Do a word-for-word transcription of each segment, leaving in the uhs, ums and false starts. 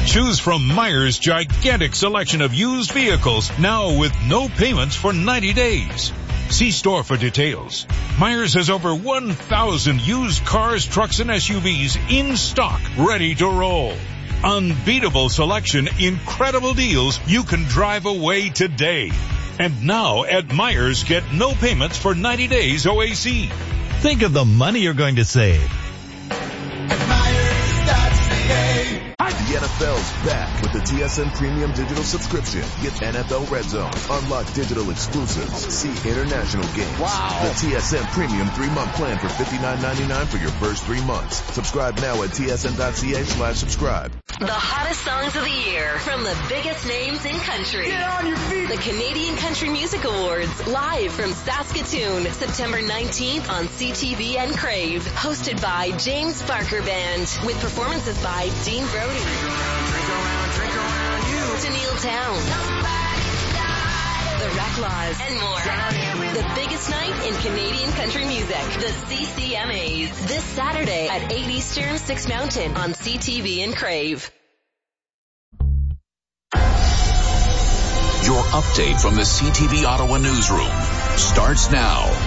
Choose from Myers' gigantic selection of used vehicles, now with no payments for ninety days. See store for details. Myers has over one thousand used cars, trucks, and S U Vs in stock, ready to roll. Unbeatable selection, incredible deals. You can drive away today. And now at Myers, get no payments for ninety days O A C. Think of the money you're going to save. At Myers dot C A. The N F L's back with the T S N Premium Digital Subscription. Get N F L Red Zone, unlock digital exclusives, see international games. Wow. The T S N Premium three-month plan for fifty-nine ninety-nine for your first three months. Subscribe now at T S N dot C A slash subscribe. The hottest songs of the year from the biggest names in country. Get on your feet. The Canadian Country Music Awards, live from Saskatoon, September nineteenth on C T V and Crave. Hosted by James Barker Band, with performances by Dean Brody, Drink around, drink around you. Tennille Towne, The Reclaws, and more. The biggest night in Canadian country music, the C C M As. This Saturday at eight Eastern, six Mountain on C T V and Crave. Your update from the C T V Ottawa newsroom starts now.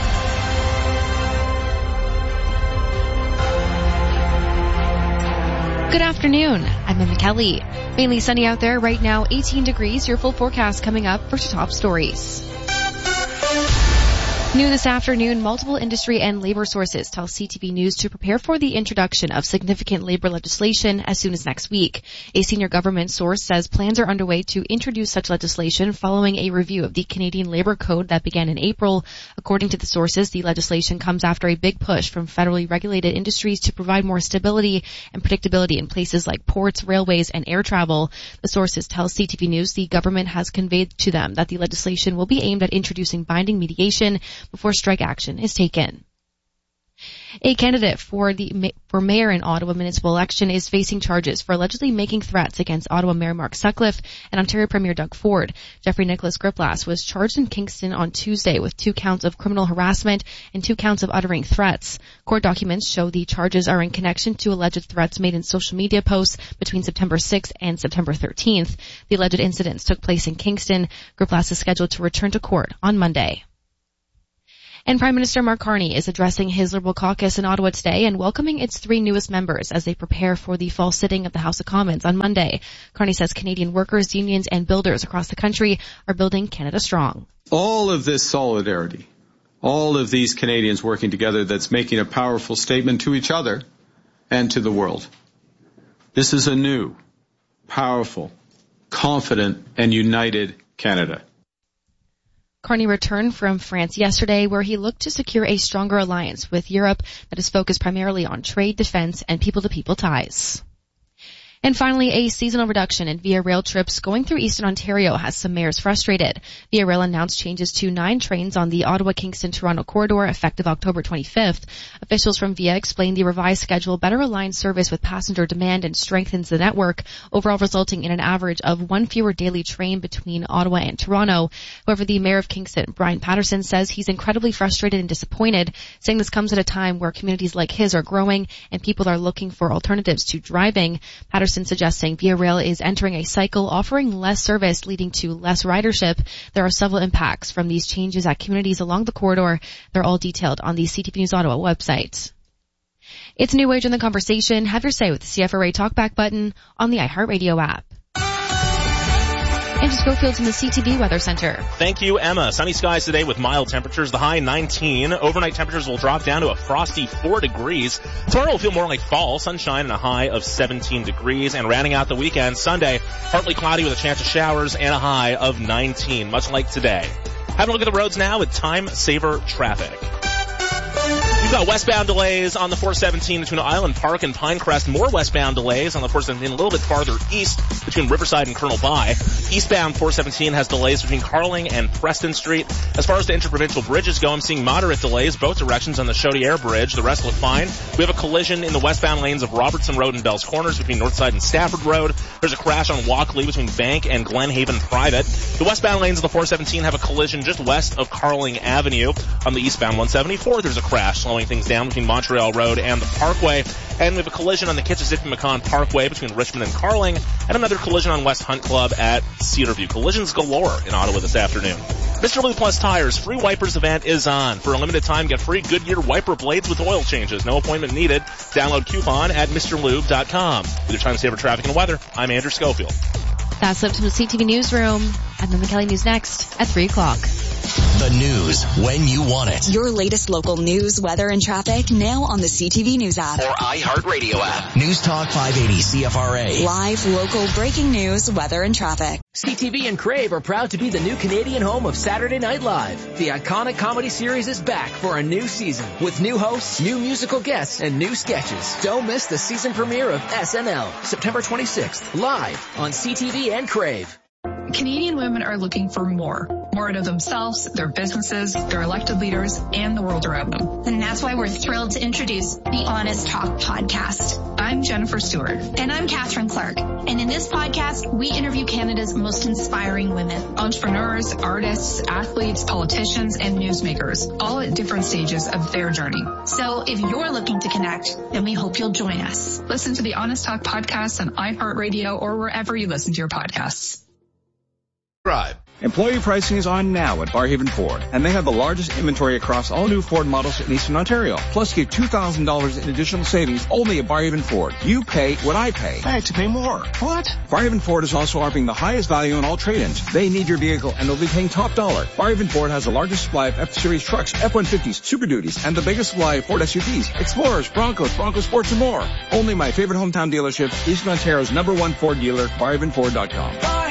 Good afternoon. I'm Emma Kelly. Mainly sunny out there right now, eighteen degrees. Your full forecast coming up for top stories. New this afternoon, multiple industry and labor sources tell C T V News to prepare for the introduction of significant labor legislation as soon as next week. A senior government source says plans are underway to introduce such legislation following a review of the Canadian Labor Code that began in April. According to the sources, the legislation comes after a big push from federally regulated industries to provide more stability and predictability in places like ports, railways, and air travel. The sources tell C T V News the government has conveyed to them that the legislation will be aimed at introducing binding mediation before strike action is taken. A candidate for the for mayor in Ottawa municipal election is facing charges for allegedly making threats against Ottawa Mayor Mark Sutcliffe and Ontario Premier Doug Ford. Jeffrey Nicholas Griplas was charged in Kingston on Tuesday with two counts of criminal harassment and two counts of uttering threats. Court documents show the charges are in connection to alleged threats made in social media posts between September sixth and September thirteenth. The alleged incidents took place in Kingston. Griplas is scheduled to return to court on Monday. And Prime Minister Mark Carney is addressing his Liberal caucus in Ottawa today and welcoming its three newest members as they prepare for the fall sitting of the House of Commons on Monday. Carney says Canadian workers, unions, and builders across the country are building Canada strong. All of this solidarity, all of these Canadians working together, that's making a powerful statement to each other and to the world. This is a new, powerful, confident, and united Canada. Carney returned from France yesterday, where he looked to secure a stronger alliance with Europe that is focused primarily on trade, defense, and people-to-people ties. And finally, a seasonal reduction in Via Rail trips going through Eastern Ontario has some mayors frustrated. Via Rail announced changes to nine trains on the Ottawa-Kingston-Toronto corridor effective October twenty-fifth. Officials from Via explained the revised schedule better aligns service with passenger demand and strengthens the network, overall resulting in an average of one fewer daily train between Ottawa and Toronto. However, the mayor of Kingston, Brian Patterson, says he's incredibly frustrated and disappointed, saying this comes at a time where communities like his are growing and people are looking for alternatives to driving. Patterson suggesting Via Rail is entering a cycle offering less service, leading to less ridership. There are several impacts from these changes at communities along the corridor. They're all detailed on the C T V News Ottawa website. It's a new age in the conversation. Have your say with the C F R A Talkback button on the iHeartRadio app. Andrew Schofield's in the C T V Weather Center. Thank you, Emma. Sunny skies today with mild temperatures. The high nineteen. Overnight temperatures will drop down to a frosty four degrees. Tomorrow will feel more like fall. Sunshine and a high of seventeen degrees. And rounding out the weekend, Sunday, partly cloudy with a chance of showers and a high of nineteen, much like today. Having a look at the roads now with Time Saver Traffic. We've got westbound delays on the four seventeen between Island Park and Pinecrest. More westbound delays on the four seventeen a little bit farther east between Riverside and Colonel By. Eastbound four seventeen has delays between Carling and Preston Street. As far as the interprovincial bridges go, I'm seeing moderate delays both directions on the Chaudière Bridge. The rest look fine. We have a collision in the westbound lanes of Robertson Road and Bells Corners between Northside and Stafford Road. There's a crash on Walkley between Bank and Glenhaven Private. The westbound lanes of the four seventeen have a collision just west of Carling Avenue. On the eastbound one seventy-four, there's a crash slowing slowing things down between Montreal Road and the Parkway. And we have a collision on the Kitchissippi-Macon Parkway between Richmond and Carling, and another collision on West Hunt Club at Cedarview. Collisions galore in Ottawa this afternoon. Mister Lube Plus Tires free wipers event is on. For a limited time, get free Goodyear wiper blades with oil changes. No appointment needed. Download coupon at Mr Lube dot com. With your time saver traffic and weather, I'm Andrew Schofield. That's up to the C T V Newsroom. And then the Kelly News next at three o'clock. The news when you want it. Your latest local news, weather, and traffic now on the C T V News app. Or iHeartRadio app. News Talk five eighty C F R A. Live, local, breaking news, weather, and traffic. C T V and Crave are proud to be the new Canadian home of Saturday Night Live. The iconic comedy series is back for a new season with new hosts, new musical guests, and new sketches. Don't miss the season premiere of S N L, September twenty-sixth, live on C T V and Crave. Canadian women are looking for more. More out of themselves, their businesses, their elected leaders, and the world around them. And that's why we're thrilled to introduce the Honest Talk podcast. I'm Jennifer Stewart. And I'm Catherine Clark. And in this podcast, we interview Canada's most inspiring women. Entrepreneurs, artists, athletes, politicians, and newsmakers, all at different stages of their journey. So if you're looking to connect, then we hope you'll join us. Listen to the Honest Talk podcast on iHeartRadio or wherever you listen to your podcasts. Employee pricing is on now at Barhaven Ford, and they have the largest inventory across all new Ford models in Eastern Ontario. Plus, get two thousand dollars in additional savings only at Barhaven Ford. You pay what I pay. I have to pay more. What? Barhaven Ford is also offering the highest value on all trade-ins. They need your vehicle, and they'll be paying top dollar. Barhaven Ford has the largest supply of F-Series trucks, F one fifties, Super Duties, and the biggest supply of Ford S U Vs, Explorers, Broncos, Bronco Sports, and more. Only my favorite hometown dealership, Eastern Ontario's number one Ford dealer, Barhaven Ford dot com.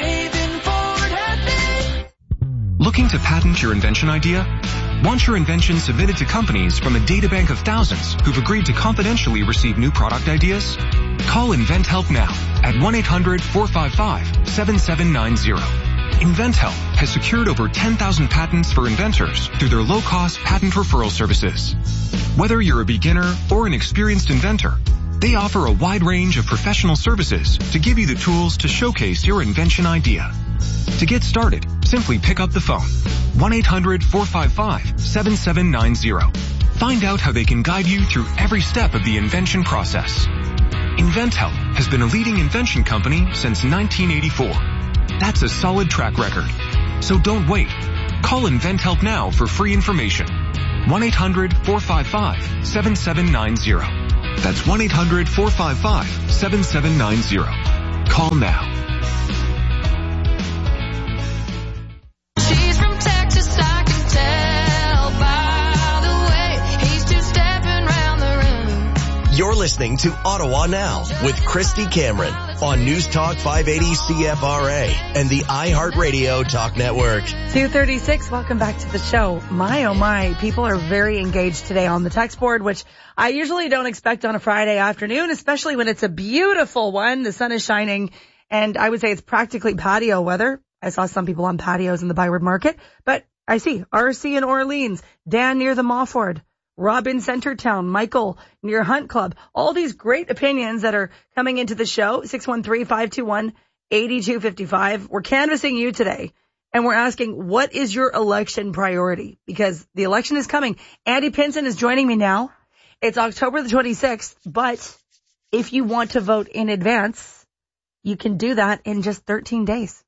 Looking to patent your invention idea? Want your invention submitted to companies from a databank of thousands who've agreed to confidentially receive new product ideas? Call InventHelp now at one eight hundred four five five seven seven nine zero. InventHelp has secured over ten thousand patents for inventors through their low-cost patent referral services. Whether you're a beginner or an experienced inventor, they offer a wide range of professional services to give you the tools to showcase your invention idea. To get started, simply pick up the phone. one eight hundred four five five seven seven nine zero. Find out how they can guide you through every step of the invention process. InventHelp has been a leading invention company since nineteen eighty-four. That's a solid track record. So don't wait. Call InventHelp now for free information. one eight hundred four five five seven seven nine zero. That's one eight hundred four five five seven seven nine zero. Call now. She's from Texas, I can tell by the way he's two-stepping round the room. You're listening to Ottawa Now with Christy Cameron on News Talk five eighty C F R A and the iHeartRadio Talk Network. two thirty-six, welcome back to the show. My, oh my, people are very engaged today on the text board, which I usually don't expect on a Friday afternoon, especially when it's a beautiful one. The sun is shining, and I would say it's practically patio weather. I saw some people on patios in the Byward Market, but I see R C in Orleans, Dan near the Mofford, Rob in Centertown, Michael near Hunt Club. All these great opinions that are coming into the show. six one three, five two one, eight two five five. We're canvassing you today, and we're asking, what is your election priority? Because the election is coming. Andy Pinson is joining me now. It's October the twenty-sixth, but if you want to vote in advance, you can do that in just thirteen days.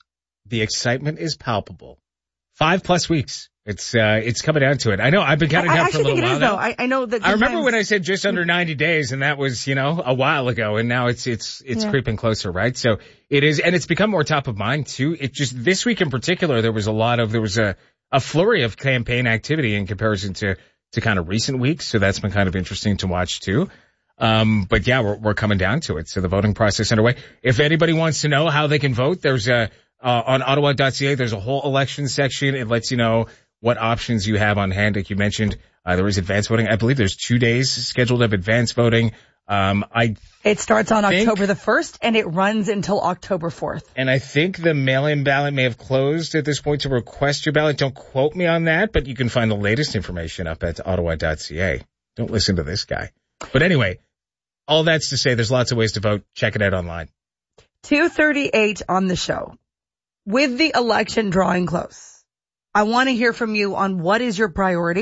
The excitement is palpable. Five plus weeks. It's uh, it's coming down to it. I know. I've been counting I, down I for a little think it while is, now. though. I, I know that. I remember when I said just under ninety days, and that was, you know, a while ago, and now it's it's it's Yeah. creeping closer, right? So it is, and it's become more top of mind too. It just this week in particular, there was a lot of there was a a flurry of campaign activity in comparison to to kind of recent weeks. So that's been kind of interesting to watch too. Um, but yeah, we're we're coming down to it. So the voting process underway. If anybody wants to know how they can vote, there's a uh, on Ottawa dot C A. There's a whole election section. It lets you know what options you have on hand. Like you mentioned, uh, there is advanced voting. I believe there's two days scheduled of advanced voting. Um, I It starts on think- October the first, and it runs until October fourth. And I think the mail-in ballot may have closed at this point to request your ballot. Don't quote me on that, but you can find the latest information up at Ottawa dot C A. Don't listen to this guy. But anyway, all that's to say there's lots of ways to vote. Check it out online. two thirty-eight on the show. With the election drawing close, I want to hear from you on what is your priority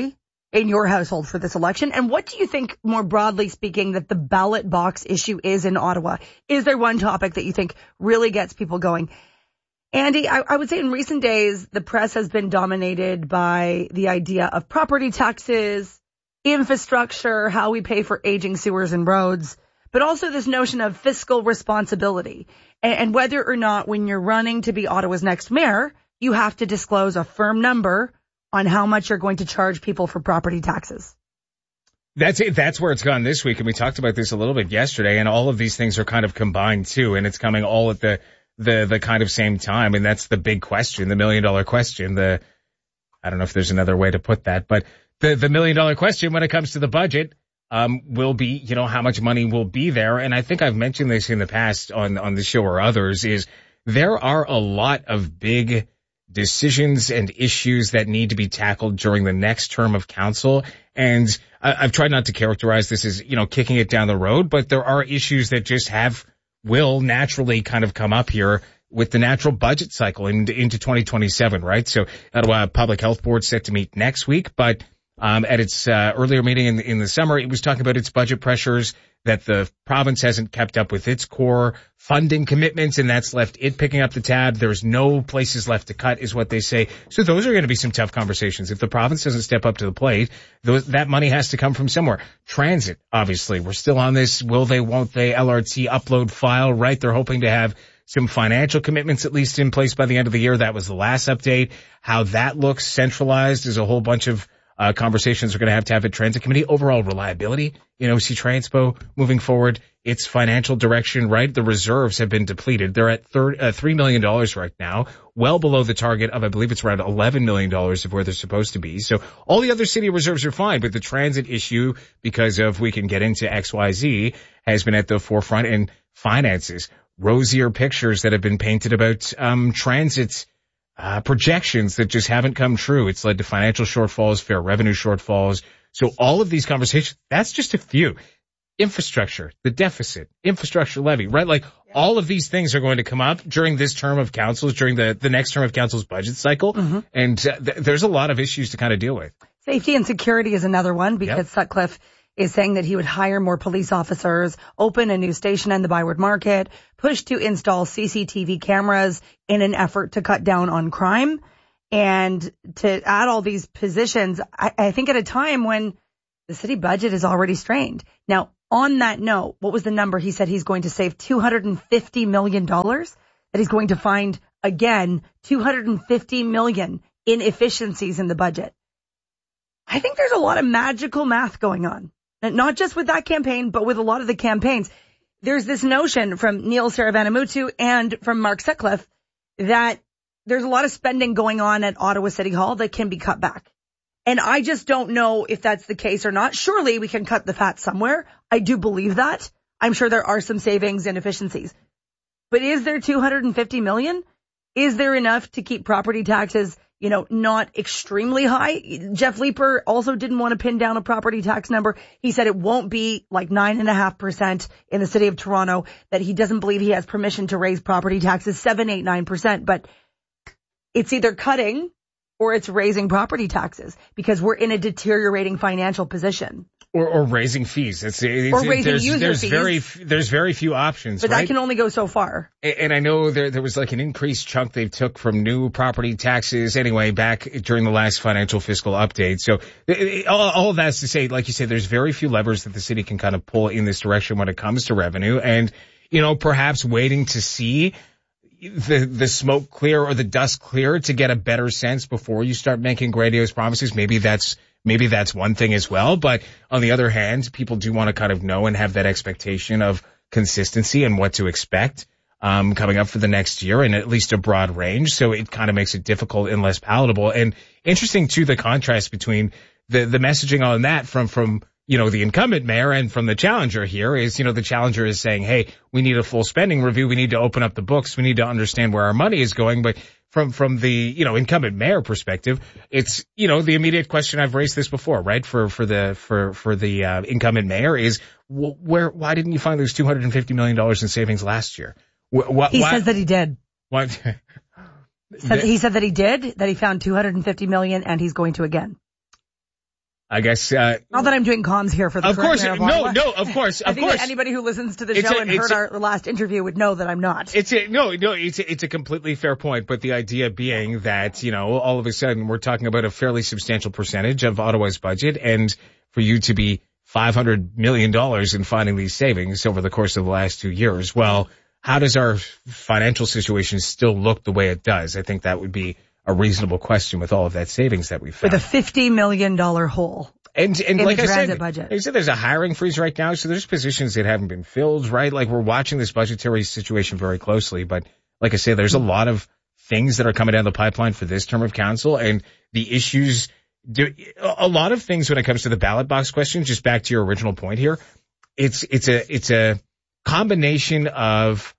in your household for this election? And what do you think, more broadly speaking, that the ballot box issue is in Ottawa? Is there one topic that you think really gets people going? Andy, I, I would say in recent days, the press has been dominated by the idea of property taxes, infrastructure, how we pay for aging sewers and roads, but also this notion of fiscal responsibility. And, and whether or not when you're running to be Ottawa's next mayor, you have to disclose a firm number on how much you're going to charge people for property taxes. That's it. That's where it's gone this week. And we talked about this a little bit yesterday, and all of these things are kind of combined too. And it's coming all at the, the, the kind of same time. And that's the big question, the million dollar question. The, I don't know if there's another way to put that, but the, the million dollar question when it comes to the budget, um, will be, you know, how much money will be there. And I think I've mentioned this in the past on, on the show or others, is there are a lot of big decisions and issues that need to be tackled during the next term of council. And I, I've tried not to characterize this as, you know, kicking it down the road, but there are issues that just have, will naturally kind of come up here with the natural budget cycle into, into twenty twenty-seven, right? So Ottawa Public Health Board set to meet next week, but um, at its uh, earlier meeting in the, in the summer, it was talking about its budget pressures, that the province hasn't kept up with its core funding commitments, and that's left it picking up the tab. There's no places left to cut, is what they say. So those are going to be some tough conversations. If the province doesn't step up to the plate, those, that money has to come from somewhere. Transit, obviously. We're still on this will they, won't they, L R T upload file, right? They're hoping to have some financial commitments at least in place by the end of the year. That was the last update. How that looks centralized is a whole bunch of Uh, conversations we're going to have to have at Transit Committee. Overall reliability in O C Transpo moving forward, its financial direction, right? The reserves have been depleted. They're at third, uh, three million dollars right now, well below the target of, I believe it's around eleven million dollars of where they're supposed to be. So all the other city reserves are fine, but the transit issue, because of we can get into X Y Z, has been at the forefront. And finances, rosier pictures that have been painted about um transit Uh, projections that just haven't come true. It's led to financial shortfalls, fair revenue shortfalls. So all of these conversations, that's just a few. Infrastructure, the deficit, infrastructure levy, right? Like yeah. all of these things are going to come up during this term of council's, during the, the next term of council's budget cycle. Mm-hmm. And uh, th- there's a lot of issues to kind of deal with. Safety and security is another one, because yep. Sutcliffe is saying that he would hire more police officers, open a new station in the Byward Market, push to install C C T V cameras in an effort to cut down on crime. And to add all these positions, I, I think at a time when the city budget is already strained. Now, on that note, what was the number? He said he's going to save two hundred fifty million dollars, that he's going to find, again, two hundred fifty million dollars in efficiencies in the budget. I think there's a lot of magical math going on. Not just with that campaign, but with a lot of the campaigns. There's this notion from Neil Saravanamuthu and from Mark Sutcliffe that there's a lot of spending going on at Ottawa City Hall that can be cut back. And I just don't know if that's the case or not. Surely we can cut the fat somewhere. I do believe that. I'm sure there are some savings and efficiencies. But is there two hundred fifty million? Is there enough to keep property taxes, you know, not extremely high? Jeff Leeper also didn't want to pin down a property tax number. He said it won't be like nine and a half percent in the city of Toronto, that he doesn't believe he has permission to raise property taxes seven, eight, nine percent. But it's either cutting or it's raising property taxes, because we're in a deteriorating financial position. Or, or raising fees. It's, it's, or raising there's, user there's fees. Very, there's very few options, but right? that can only go so far. And, and I know there, there was like an increased chunk they took from new property taxes anyway back during the last financial fiscal update. So it, it, all, all of that's to say, like you say, there's very few levers that the city can kind of pull in this direction when it comes to revenue. And, you know, perhaps waiting to see the the smoke clear or the dust clear to get a better sense before you start making grandiose promises. Maybe that's maybe that's one thing as well. But on the other hand, people do want to kind of know and have that expectation of consistency and what to expect um coming up for the next year, and at least a broad range. So it kind of makes it difficult and less palatable. And interesting too, the contrast between the the messaging on that from from you know, the incumbent mayor and from the challenger here is, you know, the challenger is saying, hey, we need a full spending review. We need to open up the books. We need to understand where our money is going. But from, from the, you know, incumbent mayor perspective, it's, you know, the immediate question, I've raised this before, right? For, for the, for, for the, uh, incumbent mayor is, wh- where, why didn't you find those two hundred fifty million dollars in savings last year? Wh- wh- he why, says that he did. What? Said, he said that he did, that he found two hundred fifty million and he's going to again. I guess, uh, not that I'm doing comms here for the of course, mayor of no, Ottawa. no, of course, of I think course. that anybody who listens to the It's show a- and it's heard a- our last interview would know that I'm not. It's a, no, no, it's a, it's a completely fair point, but the idea being that, you know, all of a sudden we're talking about a fairly substantial percentage of Ottawa's budget, and for you to be five hundred million dollars in finding these savings over the course of the last two years, well, how does our financial situation still look the way it does? I think that would be a reasonable question with all of that savings that we found. With a fifty million dollars hole. And, and in like the I transit said, budget. like I said, there's a hiring freeze right now, so there's positions that haven't been filled, right? Like we're watching this budgetary situation very closely, but like I said, there's a lot of things that are coming down the pipeline for this term of council, and the issues, do, a lot of things when it comes to the ballot box question, just back to your original point here, it's, it's a, it's a combination of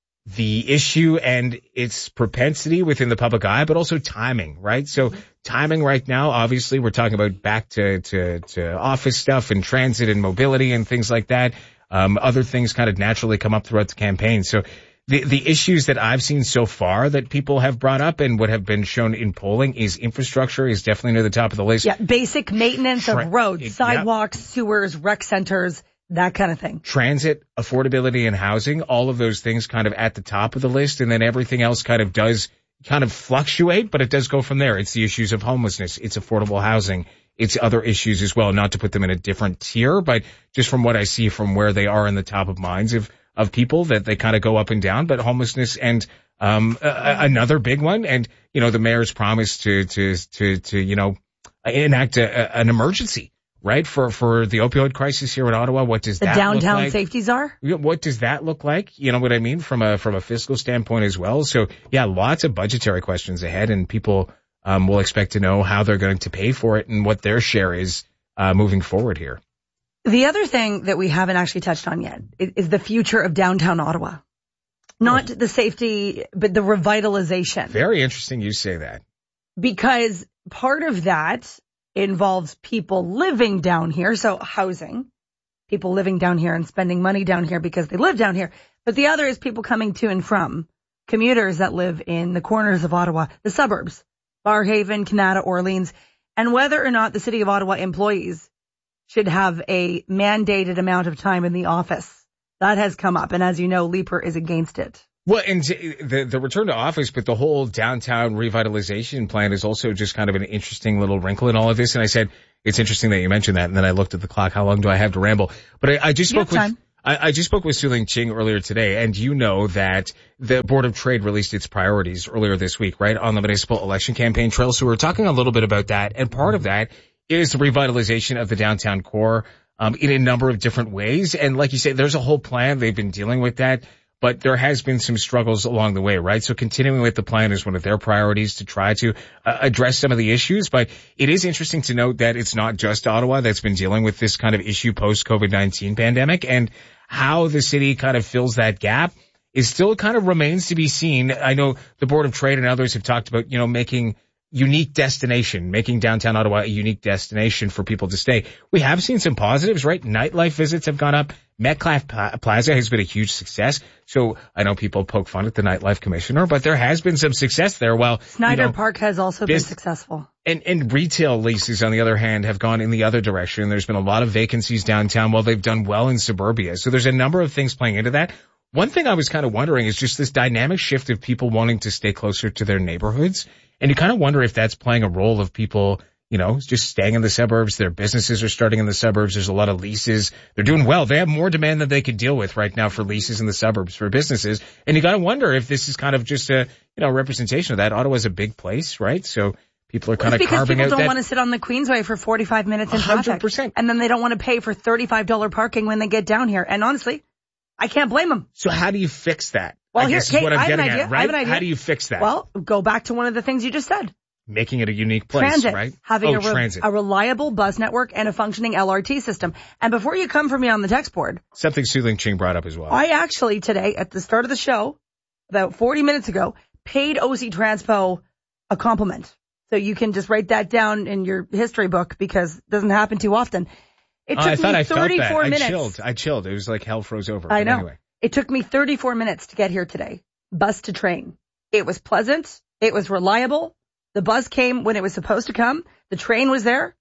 the issue and its propensity within the public eye, but also timing, right? So timing right now, obviously, we're talking about back to, to, to office stuff and transit and mobility and things like that. Um, other things kind of naturally come up throughout the campaign. So the, the issues that I've seen so far that people have brought up and what have been shown in polling is infrastructure is definitely near the top of the list. Yeah, basic maintenance Tra- of roads, it- sidewalks, sewers, rec centers, that kind of thing. Transit, affordability, and housing, all of those things kind of at the top of the list, and then everything else kind of does kind of fluctuate, but it does go from there. It's the issues of homelessness, it's affordable housing, it's other issues as well, not to put them in a different tier, but just from what I see from where they are in the top of minds of, of people, that they kind of go up and down, but homelessness and um a, another big one, and, you know, the mayor's promise to, to, to, to, you know, enact a, a, an emergency. Right, for, for the opioid crisis here in Ottawa, what does The that downtown look like? safety czar? What does that look like? You know what I mean? From a, from a fiscal standpoint as well. So yeah, lots of budgetary questions ahead, and people, um, will expect to know how they're going to pay for it and what their share is, uh, moving forward here. The other thing that we haven't actually touched on yet is, is the future of downtown Ottawa. Not oh. the safety, but the revitalization. Very interesting you say that. Because part of that involves people living down here, so housing, people living down here and spending money down here because they live down here. But the other is people coming to and from, commuters that live in the corners of Ottawa, the suburbs, Barrhaven, Canada, Orleans, and whether or not the City of Ottawa employees should have a mandated amount of time in the office. That has come up, and as you know, Leaper is against it. Well, and the the return to office, but the whole downtown revitalization plan is also just kind of an interesting little wrinkle in all of this. And I said, it's interesting that you mentioned that. And then I looked at the clock. How long do I have to ramble? But I, I just spoke with, I, I just spoke with Su-Ling Ching earlier today. And you know that the Board of Trade released its priorities earlier this week, right, on the municipal election campaign trail. So we were talking a little bit about that. And part of that is the revitalization of the downtown core, um, in a number of different ways. And like you said, there's a whole plan. They've been dealing with that. But there has been some struggles along the way, right? So continuing with the plan is one of their priorities to try to uh, address some of the issues. But it is interesting to note that it's not just Ottawa that's been dealing with this kind of issue post-COVID nineteen pandemic, and how the city kind of fills that gap is still kind of remains to be seen. I know the Board of Trade and others have talked about, you know, making unique destination, making downtown Ottawa a unique destination for people to stay. We have seen some positives, right? Nightlife visits have gone up. Metcalfe Plaza has been a huge success. So I know people poke fun at the nightlife commissioner, but there has been some success there. Well, Snyder you know, Park has also this, been successful. And, and retail leases, on the other hand, have gone in the other direction. There's been a lot of vacancies downtown while they've done well in suburbia. So there's a number of things playing into that. One thing I was kind of wondering is just this dynamic shift of people wanting to stay closer to their neighborhoods. And you kind of wonder if that's playing a role of people, you know, just staying in the suburbs. Their businesses are starting in the suburbs. There's a lot of leases. They're doing well. They have more demand than they could deal with right now for leases in the suburbs for businesses. And you got to wonder if this is kind of just a, you know, representation of that. Ottawa's a big place, right? So people are kind well, of carving out that. Because people don't want to sit on the Queensway for forty-five minutes in traffic. one hundred percent. And then they don't want to pay for thirty-five dollars parking when they get down here. And honestly, I can't blame them. So how do you fix that? Well, I here, guess Kate, is what I'm I have getting an idea. at, right? I have an idea. How do you fix that? Well, go back to one of the things you just said. Making it a unique place, transit, right? Having oh, a, re- transit. a reliable bus network and a functioning L R T system. And before you come for me on the text board. Something Su-Ling Ching brought up as well. I actually today, at the start of the show, about forty minutes ago, paid O C Transpo a compliment. So you can just write that down in your history book because it doesn't happen too often. It took oh, I thought me I felt thirty-four that. minutes. I chilled. I chilled. It was like hell froze over. I but know. Anyway. It took me thirty-four minutes to get here today. Bus to train. It was pleasant. It was reliable. The bus came when it was supposed to come. The train was there.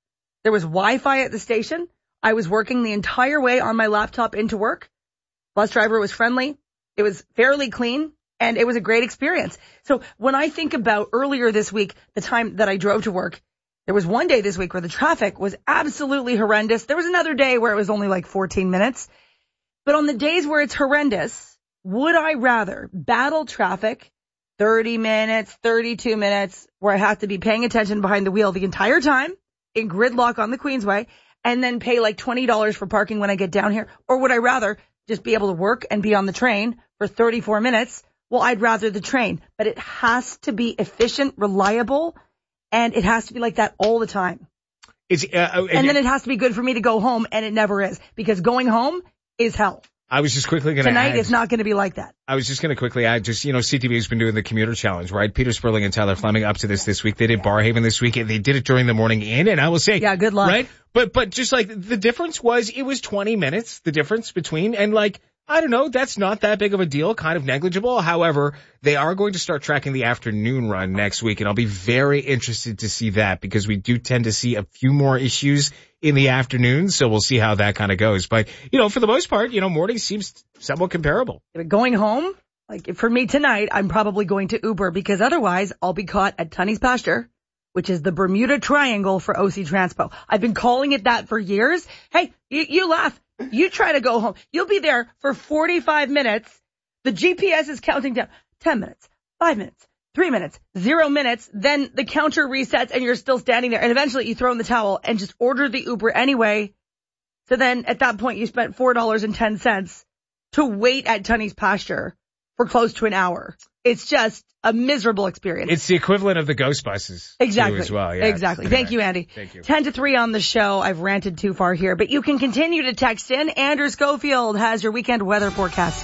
There was Wi-Fi at the station. I was working the entire way on my laptop into work. Bus driver was friendly. It was fairly clean, and it was a great experience. So when I think about earlier this week, the time that I drove to work, there was one day this week where the traffic was absolutely horrendous. There was another day where it was only like fourteen minutes. But on the days where it's horrendous, would I rather battle traffic thirty minutes, thirty-two minutes, where I have to be paying attention behind the wheel the entire time in gridlock on the Queensway, and then pay like twenty dollars for parking when I get down here? Or would I rather just be able to work and be on the train for thirty-four minutes? Well, I'd rather the train, but it has to be efficient, reliable, and it has to be like that all the time. It's, uh, and, and then it has to be good for me to go home, and it never is, because going home is hell. I was just quickly going to Tonight add, it's not going to be like that. I was just going to quickly add, just, you know, C T V has been doing the commuter challenge, right? Peter Sperling and Tyler Fleming up to this this week. They did Barhaven this week, and they did it during the morning in, and I will say. Yeah, good luck. Right? But, but just like the difference was, it was twenty minutes, the difference between, and like, I don't know, that's not that big of a deal, kind of negligible. However, they are going to start tracking the afternoon run next week, and I'll be very interested to see that, because we do tend to see a few more issues in the afternoon, so we'll see how that kind of goes. But, you know, for the most part, you know, morning seems somewhat comparable. Going home, like for me tonight, I'm probably going to Uber, because otherwise I'll be caught at Tunney's Pasture, which is the Bermuda Triangle for O C Transpo. I've been calling it that for years. Hey, you, you laugh. You try to go home. You'll be there for forty-five minutes. The G P S is counting down. ten minutes, five minutes, three minutes, zero minutes. Then the counter resets and you're still standing there. And eventually you throw in the towel and just order the Uber anyway. So then at that point you spent four dollars and ten cents to wait at Tunney's Pasture for close to an hour. It's just a miserable experience. It's the equivalent of the ghost buses. Exactly. As well. Yeah. Exactly. Anyway, Thank you, Andy. Thank you. ten to three on the show. I've ranted too far here, but you can continue to text in. Andrew Schofield has your weekend weather forecast.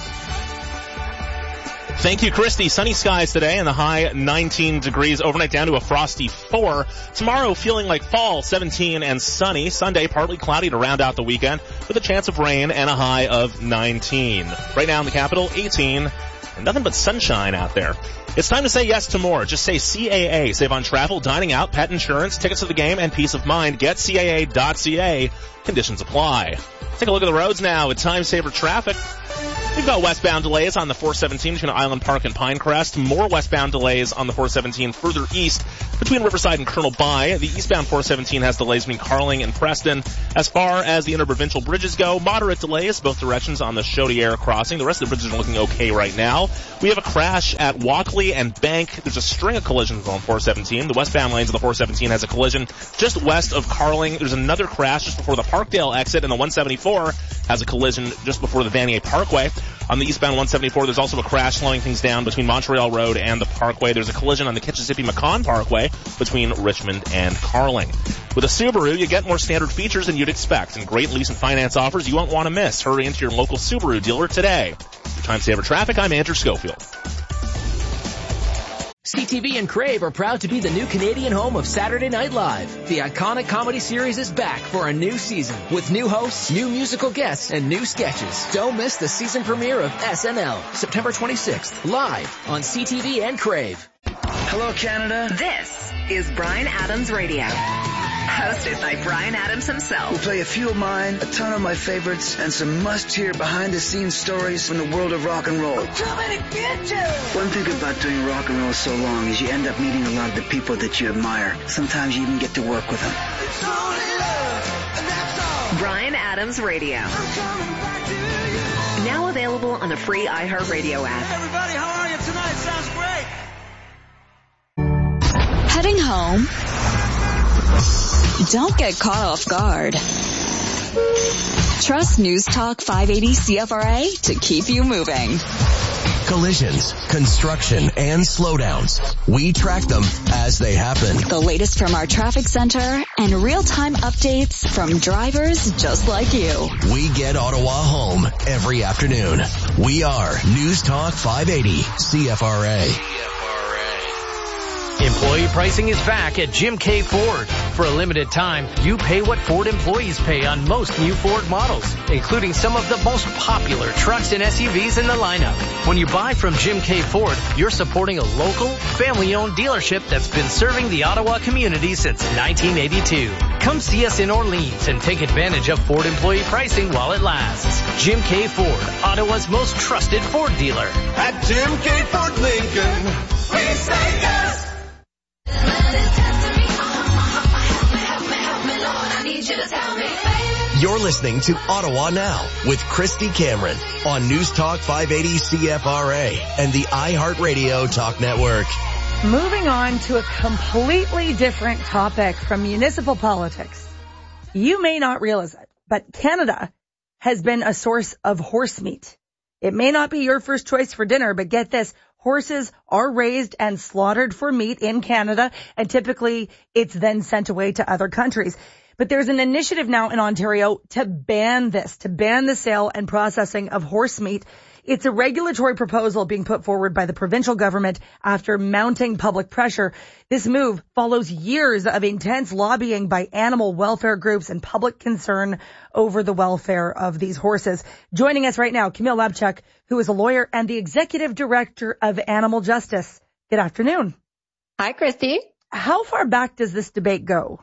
Thank you, Christy. Sunny skies today and the high nineteen degrees. Overnight down to a frosty four. Tomorrow feeling like fall, seventeen and sunny. Sunday partly cloudy to round out the weekend with a chance of rain and a high of nineteen. Right now in the capital, eighteen. And nothing but sunshine out there. It's time to say yes to more. Just say C A A. Save on travel, dining out, pet insurance, tickets to the game, and peace of mind. Get C A A dot C A. Conditions apply. Take a look at the roads now with time saver traffic. We've got westbound delays on the four seventeen between Island Park and Pinecrest. More westbound delays on the four seventeen further east between Riverside and Colonel By. The eastbound four seventeen has delays between Carling and Preston. As far as the interprovincial bridges go, moderate delays both directions on the Chaudière crossing. The rest of the bridges are looking okay right now. We have a crash at Walkley and Bank. There's a string of collisions on four seventeen. The westbound lanes of the four seventeen has a collision just west of Carling. There's another crash just before the Parkdale exit, and the one seventy-four has a collision just before the Vanier Parkway. On the eastbound one seventy-four, there's also a crash slowing things down between Montreal Road and the Parkway. There's a collision on the Kitchissippi-Macon Parkway between Richmond and Carling. With a Subaru, you get more standard features than you'd expect and great lease and finance offers you won't want to miss. Hurry into your local Subaru dealer today. For Time Saver Traffic, I'm Andrew Schofield. C T V and Crave are proud to be the new Canadian home of Saturday Night Live. The iconic comedy series is back for a new season with new hosts, new musical guests, and new sketches. Don't miss the season premiere of S N L, September twenty-sixth, live on C T V and Crave. Hello, Canada. This is Bryan Adams Radio. Hosted by Bryan Adams himself. We'll play a few of mine, a ton of my favorites, and some must-hear behind-the-scenes stories from the world of rock and roll. I'm coming to get you! One thing about doing rock and roll so long is you end up meeting a lot of the people that you admire. Sometimes you even get to work with them. It's only love, and that's all. Bryan Adams Radio. I'm coming back to you. Now available on the free iHeartRadio app. Hey everybody, how are you tonight? Sounds great. Heading home? Don't get caught off guard. Trust News Talk five eighty C F R A to keep you moving. Collisions, construction, and slowdowns. We track them as they happen. The latest from our traffic center and real-time updates from drivers just like you. We get Ottawa home every afternoon. We are News Talk five eighty C F R A. Employee pricing is back at Jim K. Ford. For a limited time, you pay what Ford employees pay on most new Ford models, including some of the most popular trucks and S U Vs in the lineup. When you buy from Jim K. Ford, you're supporting a local, family-owned dealership that's been serving the Ottawa community since nineteen eighty-two. Come see us in Orleans and take advantage of Ford employee pricing while it lasts. Jim K. Ford, Ottawa's most trusted Ford dealer. At Jim K. Ford Lincoln, we say yes. You're listening to Ottawa Now with Christy Cameron on News Talk five eighty C F R A and the iHeartRadio Talk Network. Moving on to a completely different topic from municipal politics. You may not realize it, but Canada has been a source of horse meat. It may not be your first choice for dinner, but get this. Horses are raised and slaughtered for meat in Canada, and typically it's then sent away to other countries. But there's an initiative now in Ontario to ban this, to ban the sale and processing of horse meat. It's a regulatory proposal being put forward by the provincial government after mounting public pressure. This move follows years of intense lobbying by animal welfare groups and public concern over the welfare of these horses. Joining us right now, Camille Labchuk, who is a lawyer and the executive director of Animal Justice. Good afternoon. Hi, Christy. How far back does this debate go?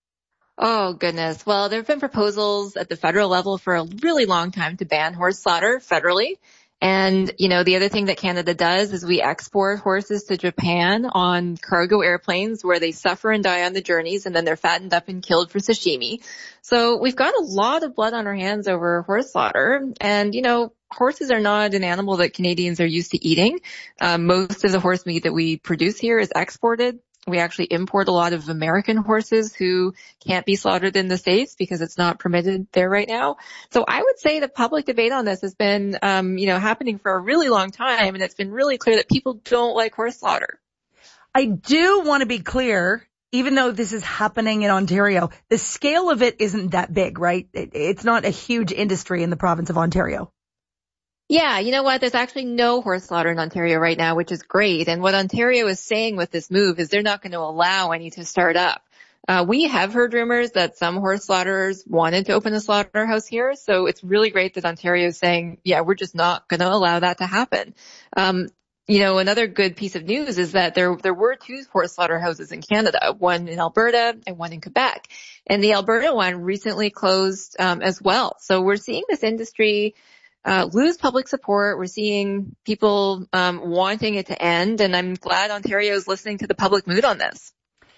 Oh, goodness. Well, there have been proposals at the federal level for a really long time to ban horse slaughter federally. And, you know, the other thing that Canada does is we export horses to Japan on cargo airplanes where they suffer and die on the journeys, and then they're fattened up and killed for sashimi. So we've got a lot of blood on our hands over horse slaughter. And, you know, horses are not an animal that Canadians are used to eating. Um, most of the horse meat that we produce here is exported. We actually import a lot of American horses who can't be slaughtered in the States because it's not permitted there right now. So I would say the public debate on this has been, um, you know, happening for a really long time, and it's been really clear that people don't like horse slaughter. I do want to be clear, even though this is happening in Ontario, the scale of it isn't that big, right? It, it's not a huge industry in the province of Ontario. Yeah, you know what? There's actually no horse slaughter in Ontario right now, which is great. And what Ontario is saying with this move is they're not going to allow any to start up. Uh, we have heard rumors that some horse slaughterers wanted to open a slaughterhouse here. So it's really great that Ontario is saying, yeah, we're just not going to allow that to happen. Um, you know, another good piece of news is that there, there were two horse slaughterhouses in Canada, one in Alberta and one in Quebec. And the Alberta one recently closed, um, as well. So we're seeing this industry Uh, lose public support. We're seeing people um, wanting it to end, and I'm glad Ontario is listening to the public mood on this.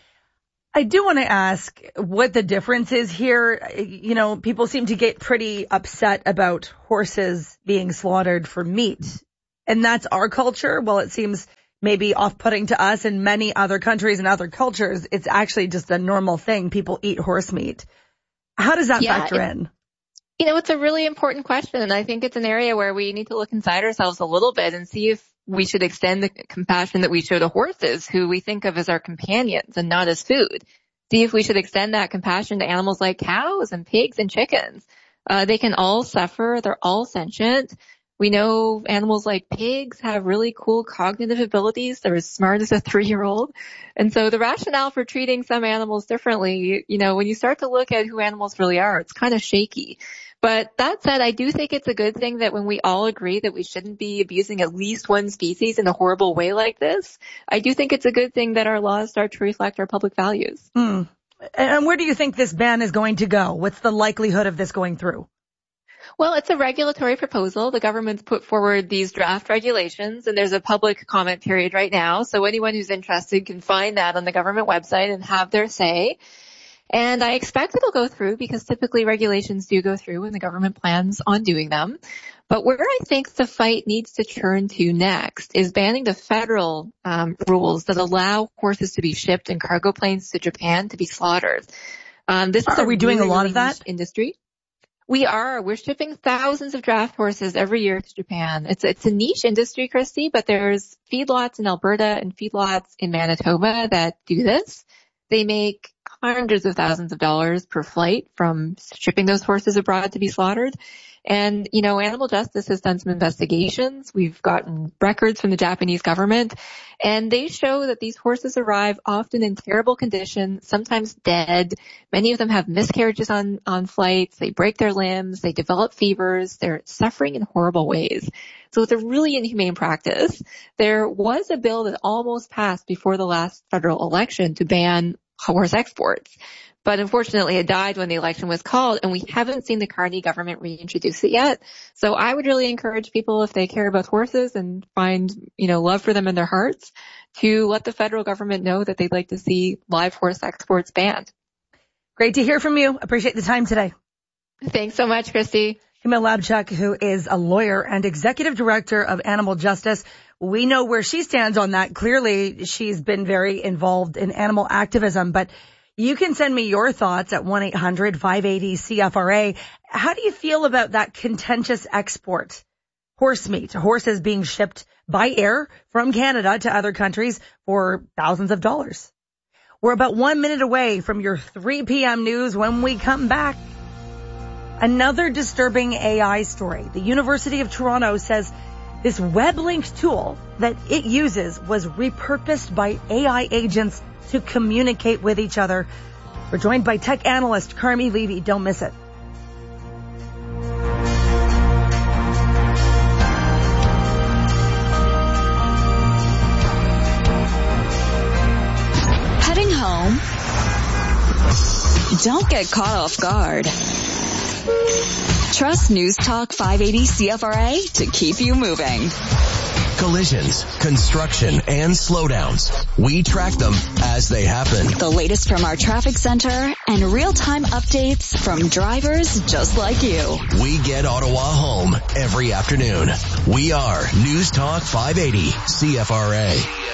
I do want to ask what the difference is here. You know, people seem to get pretty upset about horses being slaughtered for meat, and that's our culture. Well, it seems maybe off-putting to us in many other countries and other cultures. It's actually just a normal thing. People eat horse meat. How does that yeah, factor it- in? You know, it's a really important question, and I think it's an area where we need to look inside ourselves a little bit and see if we should extend the compassion that we show to horses, who we think of as our companions and not as food. See if we should extend that compassion to animals like cows and pigs and chickens. Uh, they can all suffer. They're all sentient. We know animals like pigs have really cool cognitive abilities. They're as smart as a three-year-old. And so the rationale for treating some animals differently, you know, when you start to look at who animals really are, it's kind of shaky. But that said, I do think it's a good thing that when we all agree that we shouldn't be abusing at least one species in a horrible way like this, I do think it's a good thing that our laws start to reflect our public values. Hmm. And where do you think this ban is going to go? What's the likelihood of this going through? Well, it's a regulatory proposal. The government's put forward these draft regulations, and there's a public comment period right now. So anyone who's interested can find that on the government website and have their say. And I expect it'll go through because typically regulations do go through when the government plans on doing them. But where I think the fight needs to turn to next is banning the federal um, rules that allow horses to be shipped in cargo planes to Japan to be slaughtered. Um, this is Are a we doing really, a lot really of that? niche industry. We are. We're shipping thousands of draft horses every year to Japan. It's it's a niche industry, Christy, but there's feedlots in Alberta and feedlots in Manitoba that do this. They make hundreds of thousands of dollars per flight from shipping those horses abroad to be slaughtered. And, you know, Animal Justice has done some investigations. We've gotten records from the Japanese government, and they show that these horses arrive often in terrible condition, sometimes dead. Many of them have miscarriages on, on flights. They break their limbs. They develop fevers. They're suffering in horrible ways. So it's a really inhumane practice. There was a bill that almost passed before the last federal election to ban horse exports. But unfortunately, it died when the election was called, and we haven't seen the Carney government reintroduce it yet. So I would really encourage people, if they care about horses and find, you know, love for them in their hearts, to let the federal government know that they'd like to see live horse exports banned. Great to hear from you. Appreciate the time today. Thanks so much, Christy. Emil Labchuk, who is a lawyer and executive director of Animal Justice. We know where she stands on that. Clearly, she's been very involved in animal activism, but you can send me your thoughts at one eight hundred five eight zero C F R A. How do you feel about that contentious export? Horse meat, horses being shipped by air from Canada to other countries for thousands of dollars. We're about one minute away from your three p.m. news. When we come back, another disturbing A I story. The University of Toronto says this web-linked tool that it uses was repurposed by A I agents to communicate with each other. We're joined by tech analyst Carmi Levy. Don't miss it. Heading home? Don't get caught off guard. Trust News Talk five eighty C F R A to keep you moving. Collisions, construction, and slowdowns. We track them as they happen. The latest from our traffic center and real-time updates from drivers just like you. We get Ottawa home every afternoon. We are News Talk five eighty C F R A.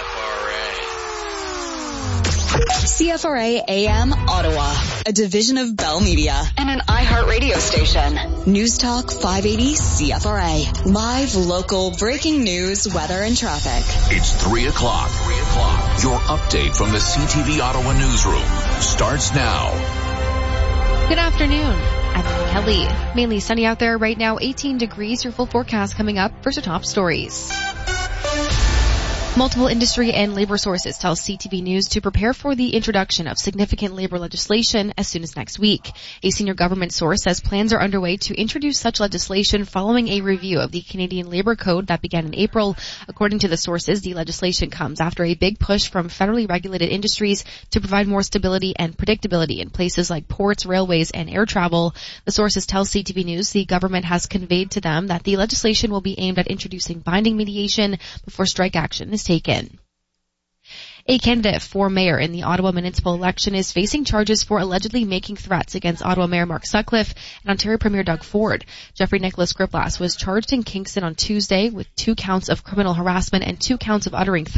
C F R A A M Ottawa, a division of Bell Media and an iHeart radio station. News Talk five eighty C F R A. Live, local, breaking news, weather, and traffic. It's three o'clock. Three o'clock. Your update from the C T V Ottawa newsroom starts now. Good afternoon. I'm Kelly. Mainly sunny out there right now, eighteen degrees. Your full forecast coming up. First, our top stories. Multiple industry and labor sources tell C T V News to prepare for the introduction of significant labor legislation as soon as next week. A senior government source says plans are underway to introduce such legislation following a review of the Canadian Labor Code that began in April. According to the sources, the legislation comes after a big push from federally regulated industries to provide more stability and predictability in places like ports, railways, and air travel. The sources tell C T V News the government has conveyed to them that the legislation will be aimed at introducing binding mediation before strike action is taken. A candidate for mayor in the Ottawa municipal election is facing charges for allegedly making threats against Ottawa Mayor Mark Sutcliffe and Ontario Premier Doug Ford. Jeffrey Nicholas Griplas was charged in Kingston on Tuesday with two counts of criminal harassment and two counts of uttering